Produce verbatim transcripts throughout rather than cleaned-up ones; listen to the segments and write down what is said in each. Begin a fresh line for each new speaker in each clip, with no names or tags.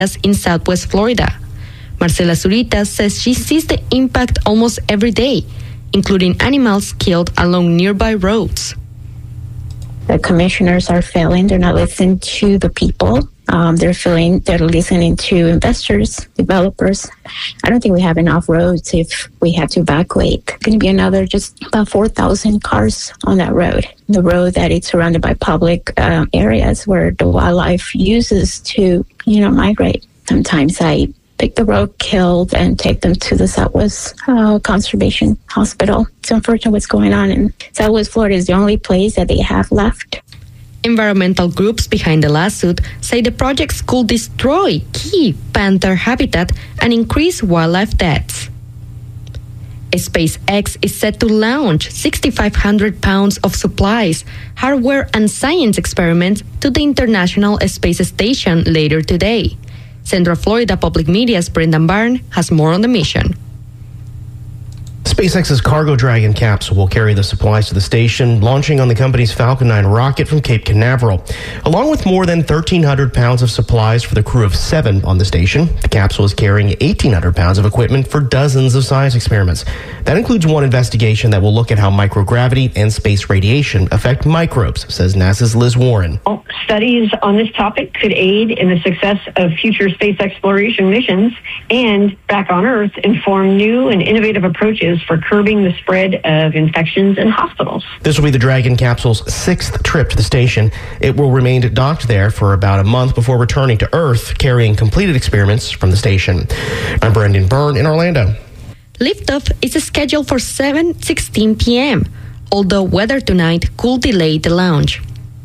in Southwest Florida. Marcela Zurita says she sees the impact almost every day, including animals killed along nearby roads.
The commissioners are failing. They're not listening to the people. Um, they're feeling they're listening to investors, developers. I don't think we have enough roads if we have to evacuate. There's going to be another just about four thousand cars on that road. The road that is surrounded by public um, areas where the wildlife uses to, you know, migrate. Sometimes I pick the roadkill and take them to the Southwest uh, Conservation Hospital. It's unfortunate what's going on in Southwest Florida is the only place that they have left.
Environmental groups behind the lawsuit say the projects could destroy key panther habitat and increase wildlife deaths. SpaceX is set to launch six thousand five hundred pounds of supplies, hardware, and science experiments to the International Space Station later today. Central Florida Public Media's Brendan Byrne has more on the mission.
SpaceX's Cargo Dragon capsule will carry the supplies to the station, launching on the company's Falcon nine rocket from Cape Canaveral. Along with more than thirteen hundred pounds of supplies for the crew of seven on the station, the capsule is carrying eighteen hundred pounds of equipment for dozens of science experiments. That includes one investigation that will look at how microgravity and space radiation affect microbes, says NASA's Liz Warren.
Studies on this topic could aid in the success of future space exploration missions and, back on Earth, inform new and innovative approaches for curbing the spread of infections in hospitals.
This will be the Dragon capsule's sixth trip to the station. It will remain docked there for about a month before returning to Earth, carrying completed experiments from the station. I'm Brendan Byrne in Orlando.
Liftoff is scheduled for seven sixteen p.m., although weather tonight could delay the launch.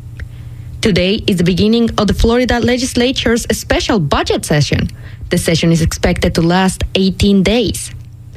Today is the beginning of the Florida legislature's special budget session. The session is expected to last eighteen days.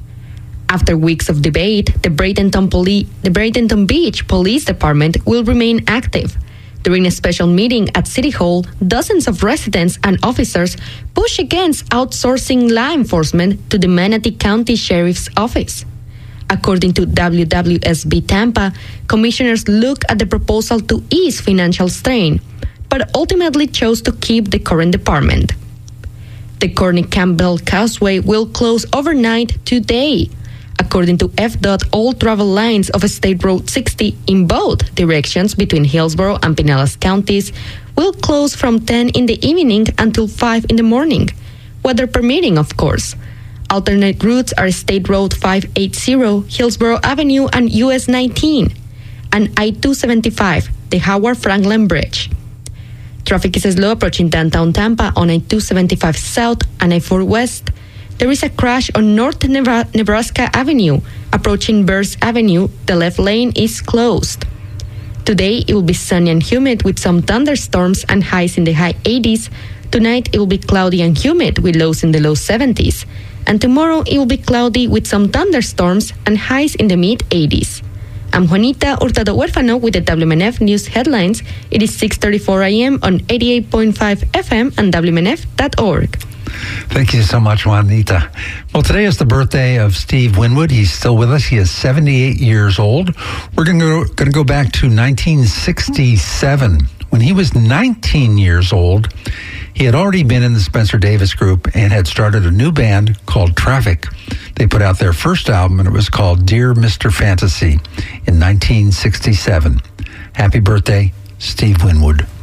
After weeks of debate, the Bradenton, Poli- the Bradenton Beach Police Department will remain active. During a special meeting at City Hall, dozens of residents and officers push against outsourcing law enforcement to the Manatee County Sheriff's Office. According to W W S B Tampa, commissioners look at the proposal to ease financial strain, but ultimately chose to keep the current department. The Corny Campbell Causeway will close overnight today. According to F D O T, all travel lines of State Road sixty in both directions between Hillsborough and Pinellas counties will close from ten in the evening until five in the morning, weather permitting, of course. Alternate routes are State Road five eighty, Hillsborough Avenue, and U S nineteen, and I two seventy-five, the Howard Franklin Bridge. Traffic is slow approaching downtown Tampa on I two seventy-five South and I four West. There is a crash on North Nebraska Avenue. Approaching Burrs Avenue, the left lane is closed. Today, it will be sunny and humid with some thunderstorms and highs in the high eighties. Tonight, it will be cloudy and humid with lows in the low seventies. And tomorrow, it will be cloudy with some thunderstorms and highs in the mid eighties. I'm Juanita Hurtado Huérfano with the W M N F News Headlines. It is six thirty-four a.m. on eighty-eight point five F M and W M N F dot org.
Thank you so much, Juanita. Well, today is the birthday of Steve Winwood. He's still with us. He is seventy-eight years old. We're going to go, going to go back to nineteen sixty-seven. When he was nineteen years old, he had already been in the Spencer Davis Group and had started a new band called Traffic. They put out their first album, and it was called Dear Mister Fantasy in nineteen sixty-seven. Happy birthday, Steve Winwood.